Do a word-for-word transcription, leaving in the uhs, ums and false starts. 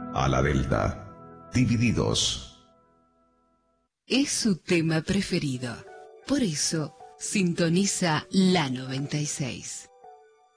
a la Delta, Divididos. Es su tema preferido. Por eso, sintoniza la noventa y seis.